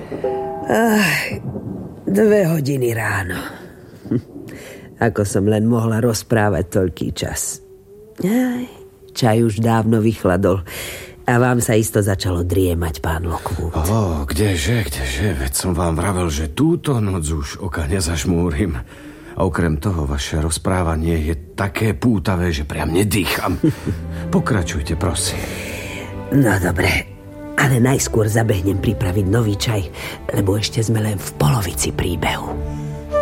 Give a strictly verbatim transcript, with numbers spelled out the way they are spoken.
Ach, dve hodiny ráno. Ako som len mohla rozprávať toľký čas. Aj, čaj už dávno vychladol a vám sa isto začalo driemať, pán Lockwood. Ó, kdeže, kdeže, veď som vám vravel, že túto noc už oka nezašmúrim. A okrem toho, vaše rozprávanie je také pútavé, že priam nedýcham. Pokračujte, prosím. No dobre, ale najskôr zabehnem pripraviť nový čaj, lebo ešte sme len v polovici príbehu.